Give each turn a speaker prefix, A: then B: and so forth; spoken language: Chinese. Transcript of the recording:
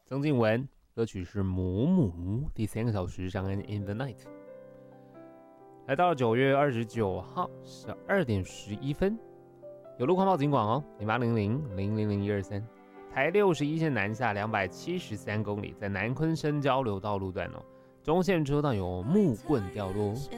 A: 曾静文，歌曲是《母母》，第3个小时上恩 In the Night。来到了9月29号12点11分，有路况报警广哦，0800000123，台61线南下273公里，在南昆生交流道路段哦，中线车道有木棍掉落。